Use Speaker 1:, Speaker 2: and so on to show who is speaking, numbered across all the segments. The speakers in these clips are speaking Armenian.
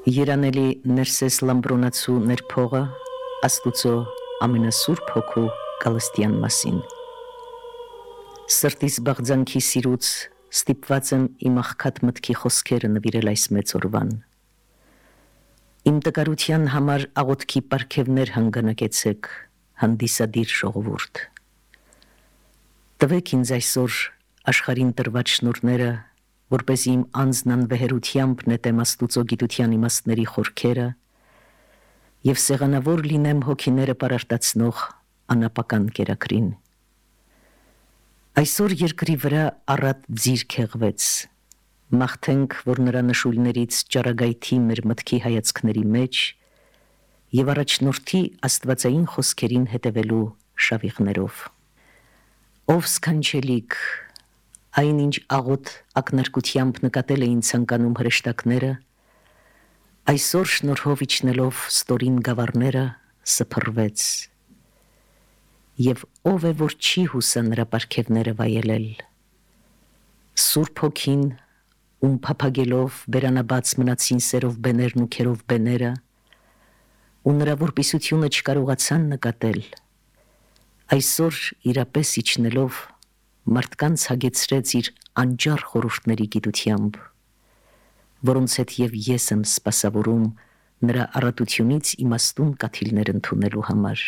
Speaker 1: Երանելի ներսես լամբրոնացու ներփողը աստուծո ամենասուրբ հոգու Գալստյան մասին։ Սրտիս բաղձանքի սիրուց ստիպված եմ իմ աղքատ մտքի խոսքերը նվիրել այս մեծ օրվան։ Իմ տկարության համար աղոթքի պարգևներ հանգանակեցեք, հանդիսադիր ժողովուրդ։ Տվեք ինձ այսօր աշխարհին տրված շնորհները, որպեսզի իմ անձն անվեհերությամբ նետեմ Աստուծո գիտության իմաստների խորքերը եւ սեղանավոր լինեմ հոգիները պարարտացնող անապական կերակրին։ Այսօր երկրի վրա առատ ձիր քեղվեց, մաղթենք, որ նրա նշույլներից ճառագայթի մեր մտքի հայացքների մեջ եւ առաջնորդի աստվածային խոսքերին հետևելու շավիղներով։ Ով սքանչելիք, այնինչ աղոտ ակնարկությամբ նկատել էին ցանկանում հրեշտակները, այսօր շնորհով իջնելով ստորին գավառները սփռվեց, եւ ով է որ չի հուսա նրա պարգևները վայելել, Սուրբ Հոգին, ում փափագելով բերանաբաց մնացին սերով բեներն ու քերով բեները, ու նրա որպիսությունը չկարողացան նկատել, այսօր իրապես իջնելով մարդկանց հագեցրեց իր անջար խորհուրդների գիտությամբ, որոնց հետ եւ ես եմ սպասավորում նրա առատությունից իմաստուն կաթիլներ ընդունելու համար։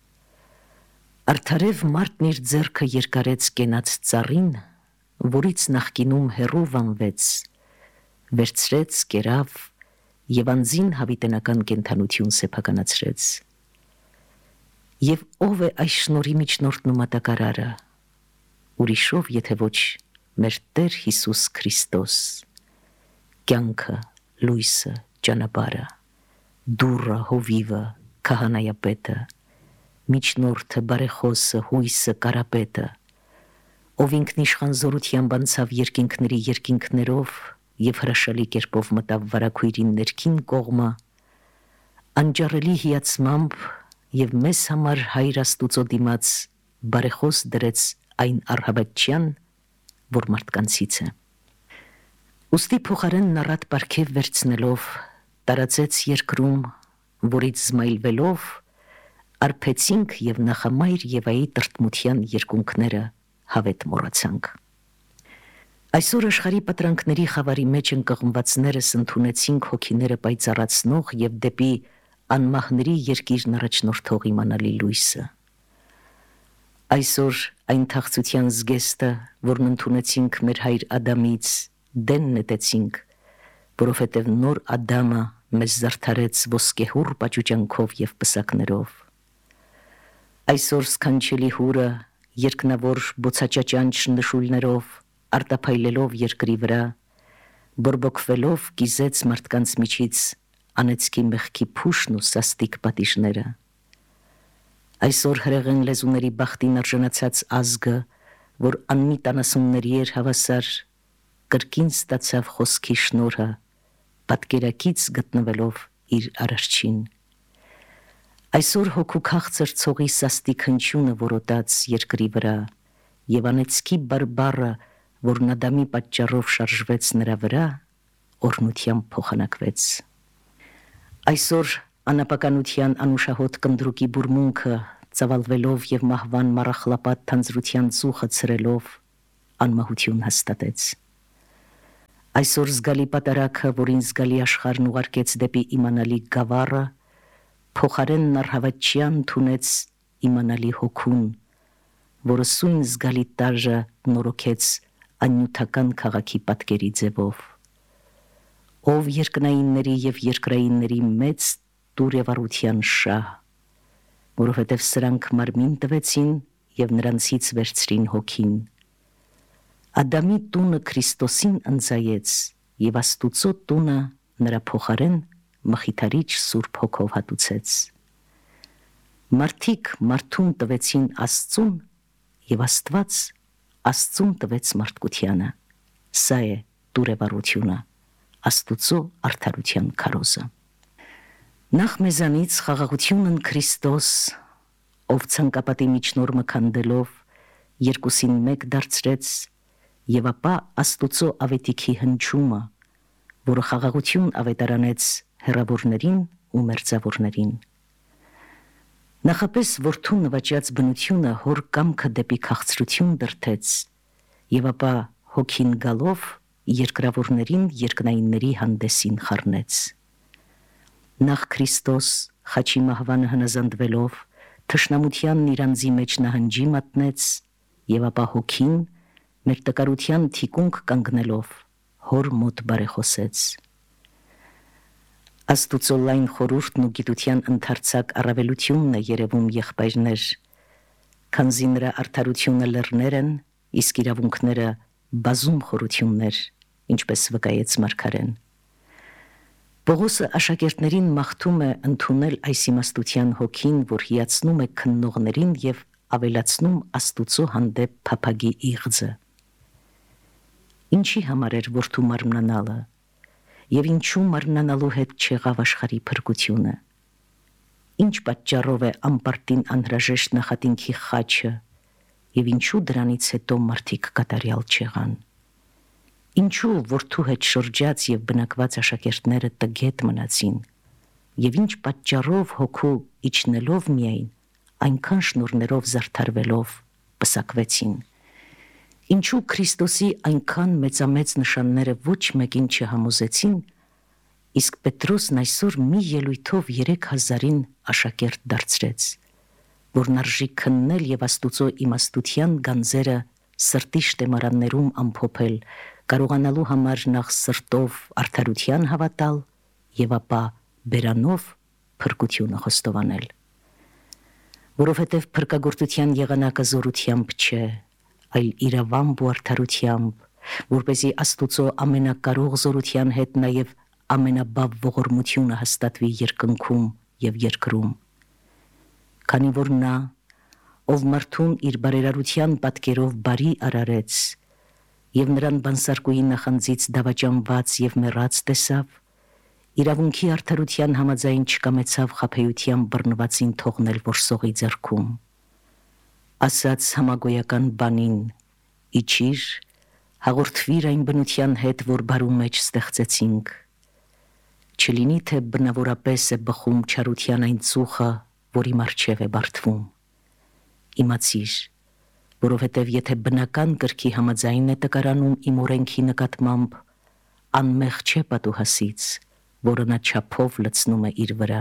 Speaker 1: Արդարև մարդն իր ձեռքը երկարեց կենաց ծառին, որից նախկինում հեռու վանվեց, վերցրեց, կերավ եւ անձին հավիտենական կենթանություն սեփականացրեց։ Եվ ով է այս շնորհի միջնորդն ու մատակարարը, ուրիշով, եթե ոչ մեր Տեր Հիսուս Քրիստոս, կյանքը, լույսը, ճանապարհը, դուռը, հովիվը, քահանայապետը, միջնորդը, բարեխոսը, հույսը, կարապետը, ով ինքնիշխան զորությամբ անցավ երկինքների երկինքներով եւ հրաշալի կերպով մտավ վարագույրին ներքին կողմը, անջառելի հիացմամբ եւ մեզ համար Հայր Աստուծո դիմաց բարեխոս դրեց այն առհավատչյան, որ մարդկանցից է։ Ուստի փոխարենն առատ պարգև վերցնելով տարածեց երկրում, որից զմայլվելով արփեցինք եւ նախամայր Եվայի տրտմության երկունքները հավետ մոռացանք։ Այսօր աշխարհի պատրանքների խավարի մեջ ընկղմվածներս ընդունեցինք հոգիները պայծառացնող եւ դեպի անմահների երկիրն առաջնորդող իմանալի լույսը։ Այսօր այն թախծության զգեստը, որն ընդունեցինք մեր հայր Ադամից, դեն նետեցինք, որովհետև նոր Ադամը մեզ զարդարեց ոսկեհուռ պաճուճանքով եւ պսակներով։ Այսօր սքանչելի հուրը երկնավոր բոցաճաճանչ նշույլներով արտափայլելով երկրի վրա, բորբոքվելով կիզեց մարդկանց միջից անեծքի մեղքի փուշն ու սաստիկ պատիժները։ Այսօր հրեղեն լեզուների բախտին արժանացած ազգը, որ անմիտ անասունների էր հավասար, կրկին ստացավ խոսքի շնորհը, պատկերակից գտնվելով իր արարչին։ Այսօր հոգու քաղցր ցողի սաստիկ հնչյունը որոտաց երկրի վրա, եւ անեծքի բարբառը, որն Ադամի պատճառով շարժվեց նրա վրա, օրհնությամբ փոխանակվեց։ Այսօր անապականության անուշահոտ կնդրուկի բուրմունքը ծավալվելով եւ մահվան մառախլապատ թանձրության ծուխը ցրելով անմահություն հաստատեց։ Այսօր զգալի պատարակը, որին զգալի աշխարհն ուղարկեց դեպի իմանալի գավառը, փոխարենն առհավատչյան թունեց իմանալի հոգուն, որը սույն զգալի տարժը նորոգեց աննյութական քաղաքի պատկերի ձևով։ Ով երկնայինների եւ երկրայինների մեծ դուրևառության շահ, որովհետև սրանք մարմին տվեցին եւ նրանցից վերցրին հոգին։ Ադամի տունը Քրիստոսին ընծայեց եւ Աստուծո տունը նրա փոխարեն մխիթարիչ Սուրբ Հոգով հատուցեց։ Մարդիկ մարդուն տվեցին Աստծուն եւ Աստված Աստծուն տվեց մարդկությանը։ Սա է դուրևառությունը, Աստուծո արդարության քարոզը։ Նախ մեզանից խաղաղությունն Քրիստոս, ով ցանկապատի միջնորմը քանդելով երկուսին մեկ դարձրեց եւ ապա Աստուծո ավետիքի հնչումը, որը խաղաղություն ավետարանեց հեռավորներին ու մերձավորներին։ Նախապես որդու նվաճած բնությունը հոր կամքը դեպի քաղցրություն դրթեց, եւ ապա հոգին գալով երկրավորներին երկնայինների հանդեսին խառնեց։ Նախ Քրիստոս խաչի մահվանը հնազանդվելով թշնամությանն իրանձի մեջ նահանջի մատնեց, եւ ապա հոգին մեր տկարության թիկունք կանգնելով հոր մոտ բարեխոսեց։ Աստուծո լայն խորհուրդն ու գիտության ընդարձակ առավելությունն է երևում եղբայրներ, քանզի նրա արդարությունը լեռներ են, իսկ իրավունքները բազում խորություններ, ինչպես վկայեց մարգարեն։ Պողոսը աշակերտներին մաղթում է ընդունել այս իմաստության հոգին, որ հիացնում է քննողներին եւ ավելացնում Աստուծո հանդեպ փափագի իղձը։ Ինչի համար էր որդու մարմնանալը եւ ինչու մարմնանալու հետ չեղավ աշխարհի փրկությունը։ Ինչ պատճառով է անպարտին անհրաժեշտ նախատինքի խաչը եւ ինչու դրանից հետո մարդիկ կատարյալ չեղան։ Ինչու որդու հետ շրջած եւ բնակված աշակերտները տգետ մնացին եւ ինչ պատճառով հոգու իջնելով միայն այնքան շնորներով զարդարվելով պսակվեցին։ Ինչու Քրիստոսի այնքան մեծամեծ նշանները ոչ մեկին չհամոզեցին, իսկ Պետրոսն այսօր մի ելույթով 3000-ին աշակերտ դարձրեց, որն արժի քննել եւ Աստուծո իմաստության գանձերը սրտի շտեմարաններում ամփոփել, կարողանալու համար նախ սրտով արդարության հավատալ եւ ապա բերանով փրկությունը խոստովանել։ Որովհետեւ փրկագործության եղանակը զորությամբ չէ, այլ իրավամբ ու արդարությամբ, որպեսզի Աստուծո ամենակարող զորության հետ նաեւ ամենաբավ ողորմությունը հաստատվի երկնքում եւ երկրում։ Քանի որ նա, ով մարդուն իր բարերարության պատկերով բարի արարեց եւ նրան բանսարկուի նախանձից դավաճանված եւ մեռած տեսավ, իրավունքի արդարության համաձայն չկամեցավ խաբեության բռնվածին թողնել որսողի ձեռքում։ Ասաց համագոյական բանին. իջիր, հաղորդվիր այն բնության հետ, որ բարու մեջ ստեղծեցինք։ Չլինի թե բնավորապես է բխում չարության այն ծուխը, որի առջև է բարդվում։ Իմացիր, որովհետև եթե բնական կրքի համաձայն է տկարանում իմ օրենքի նկատմամբ, անմեղ չէ պատուհասից, որը նա չափով լցնում է իր վրա։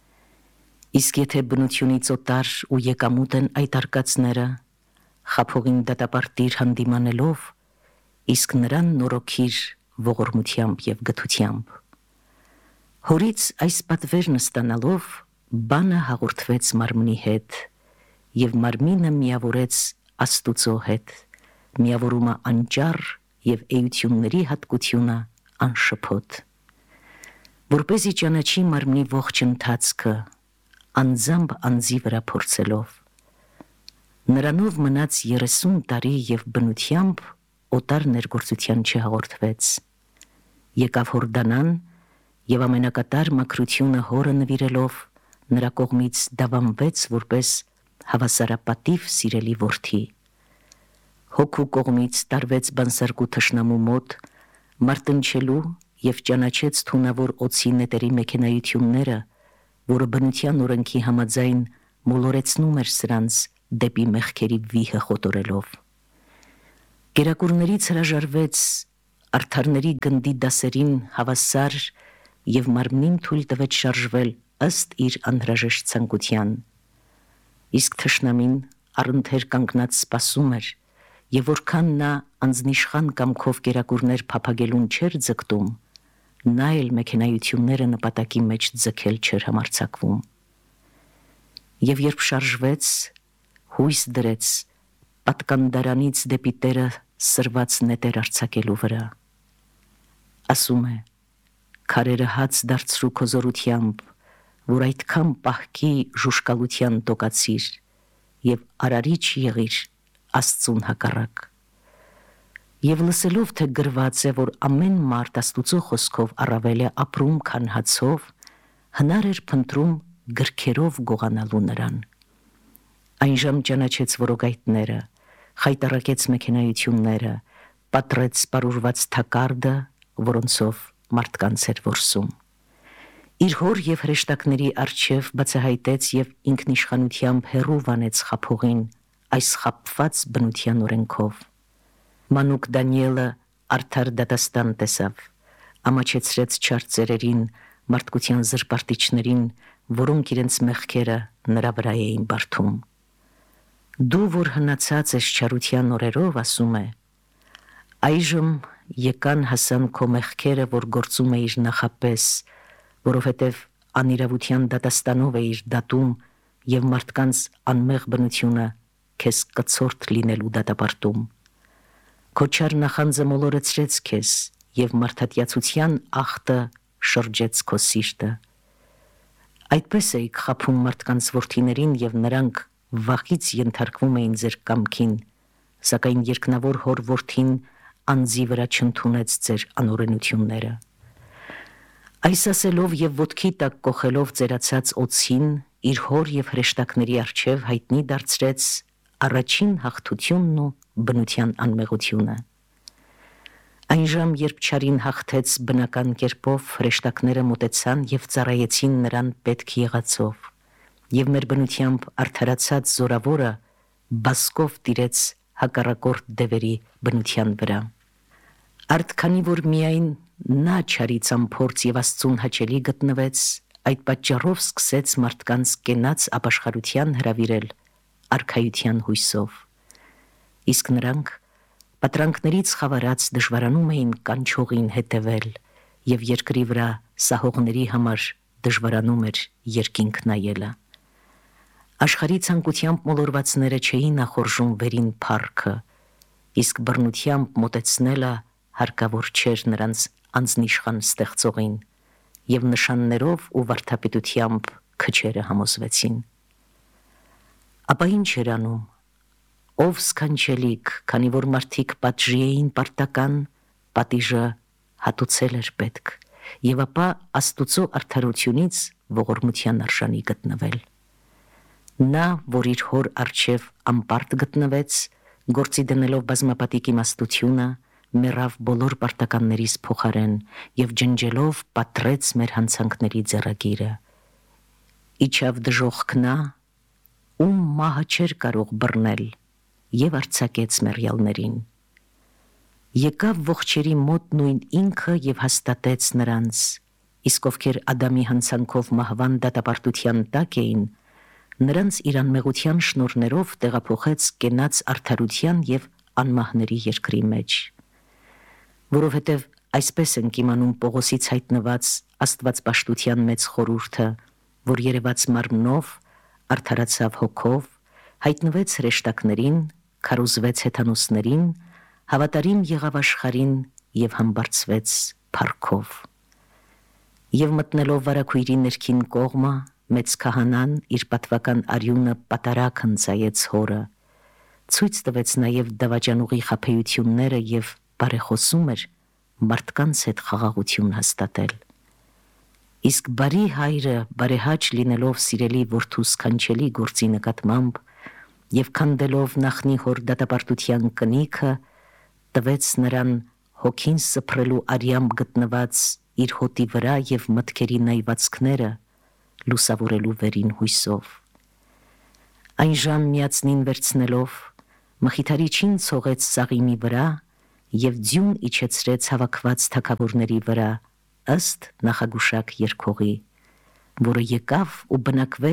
Speaker 1: Իսկ եթե բնությունից օտար ու եկամուտ են այդ արկածները, խաբողին դատապարտիր հանդիմանելով, իսկ նրան նորոգիր ողորմությամբ եւ գթությամբ։ Հորից այս պատվերն ստանալով, բանը հաղորդվեց մարմնի հետ, եւ մարմինը միավորեց Աստուծո հետ, միավորումը անճար եւ էությունների հատկությունը անշփոթ։ Որպեսզի ճանաչի մարմնի ողջ ընթացքը, անձամբ անձի վրա փորձելով։ Նրանով մնաց 30 տարի եւ բնությամբ օտար ներգործության չհաղորդվեց։ Եկավ Հորդանան եւ ամենակատար մաքրությունը հորը նվիրելով նրա կողմից դավանվեց որպես հավասարապատիվ սիրելի որդի։ Հոգու կողմից տարվեց բանսարկու թշնամու մոտ, մարտնչելու եւ ճանաչեց թունավոր օծի նետերի մեքենայությունները, որը բնության օրենքի համաձայն մոլորեցնում էր սրանց դեպի մեղքերի վիհը խոտորելով։ Գերակուրներից հրաժարվեց արդարների գնդի դասերին հավասար եւ մարմնին թույլ տվեց շարժվել ըստ իր անհրաժեշտ ցանկության։ Իսկ թշնամին առընթեր կանգնած սպասում էր, եւ որքան նա անձնիշխան կամքով գերակուրներ փափագելուն չէր ձգտում, նա էլ մեքենայությունները նպատակի մեջ ձգել չէր համարձակվում։ Եվ երբ շարժվեց, հույս դրեց պատկանդարանից դեպի Տերը սրված նետեր արձակելու վրա։ Ասում է. քարերը հաց դարձրու քո զորությամբ, որ այդքան պահքի ժուշկալության տոկացիր եւ արարիչ եղիր Աստծուն հակառակ։ Եվ լսելով, թե գրված է, որ ամեն մարդ Աստուծո խոսքով առավել է ապրում, քան հացով, հնար էր փնտրում գրքերով գողանալու նրան։ Այնժամ ճանաչեց որոգայթները, խայտառակեց մեքենայությունները, պատռեց սպարուրված թակարդը, որոնցով մարդկանց էր որսում։ Իր հոր եւ հրեշտակների առջև բացահայտեց եւ ինքնիշխանությամբ հերու վանեց խափողին այս խապված բնության օրենքով։ Մանուկ Դանիելը արդար դատաստան տեսավ, ամաչեցրեց չար ծերերին, մարդկության զրպարտիչներին, որոնք իրենց մեղքերը նրա վրա էին բարդում։ Դու, որ հնացած ես չարության օրերով, ասում է, այժմ եկան հասան քո մեղքերը, որ գործում էիր նախապես, որովհետև անիրավության դատաստանով էիր դատում եւ մարդկանց անմեղ բնությունը քեզ կցորդ լինելու դատապարտում։ Քո չար նախանձը մոլորեցրեց քեզ եւ մարդատյացության ախտը շրջեց քո սիրտը։ Այդպես էիք խափում մարդկանց որդիներին եւ նրանք վախից ենթարկվում էին ձեր կամքին, սակայն երկնավոր հոր որդին անձի վրա չընդունեց ձեր անօրենությունները։ Այս ասելով եւ ոտքի տակ կոխելով ծերացած օձին իր հոր եւ հրեշտակների առջև հայտնի դարձրեց առաջին հաղթությունն ու բնության անմեղությունը։ Այն ժամ, երբ չարին հաղթեց բնական կերպով, հրեշտակները մոտեցան եւ ծառայեցին նրան պետք եղածով, եւ մեր բնությամբ արդարացած զորավորը բասկով տիրեց հակառակորդ դևերի բնության վրա։ Արդ քանի որ միայն նա չարի ծամփորձ եւ Աստծուն հաճելի գտնվեց, այդ պատճառով սկսեց մարդկանց կենաց ապաշխարության հրավիրել արքայության հույսով։ Իսկ նրանք պատրանքներից խավարած դժվարանում էին կանչողին հետևել եւ երկրի վրա սահողների համար դժվարանում էր երկինք նայելը։ Աշխարհի ցանկությամբ մոլորվածները չէին նախորժում վերին փառքը, իսկ բռնությամբ մոտեցնելը հարկավոր չէր նրանց անձնիշխան ստեղծողին, եւ նշաններով ու վարդապետությամբ քչերը համոզվեցին։ Ապա ինչ էր անում, ով սքանչելիք, քանի որ մարդիկ պատժի էին պարտական, պատիժը հատուցել էր պետք, եւ ապա Աստուծո արդարությունից ողորմության արժանի գտնվել։ Նա, որ իր հոր առջև անպարտ գտնվեց, գործի դնելով բազմապատիկ իմաստությունը, մեռավ բոլոր պարտականներիս փոխարեն եւ ջնջելով պատրեց մեր հանցանքների ձեռագիրը։ Իջավ դժոխք նա, ում մահը չէր կարող բռնել, եւ արձակեց մեռյալներին։ Եկավ ողջերի մոտ նույն ինքը եւ հաստատեց նրանց, իսկ ովքեր Ադամի հանցանքով մահվան դատապարտության տակ էին, նրանց իր անմեղության շնորհներով տեղափոխեց կենաց արդարության եւ անմահների երկրի մեջ։ Որովհետև այսպես ենք իմանում Պողոսից հայտնված աստվածպաշտության մեծ խորհուրդը, որ երևաց մարմնով, արդարացավ հոգով, հայտնվեց հրեշտակներին, քարոզվեց հեթանոսներին, հավատարիմ եղավ աշխարհին եւ համբարձվեց փառքով։ Եվ մտնելով վարագույրի ներքին կողմը, մեծ քահանան իր պատվական արյունը պատարակ հնձայեց հորը, ցույց տվեց նաեւ դավաճանուղի խաբեությունները եւ բարեխոսում էր մարդկանց հետ խաղաղություն հաստատել։ Իսկ բարի հայրը բարեհաճ լինելով սիրելի որդու սքանչելի գործի նկատմամբ եւ քանդելով նախնի հոր դատապարտության կնիքը, տվեց նրան հոգին սփռելու արյամբ գտնված իր հոտի վրա եւ մտքերի նայվածքները լուսավորելու վերին հույսով։ Այն ժամ միացնին վերցնելով մխիթարիչին ցողեց սաղիմի վրա եւ ձյուն իջեցրեց հավաքված թագավորների վրա ըստ նախագուշակ երգողի, որը եկավ ու բնակվեց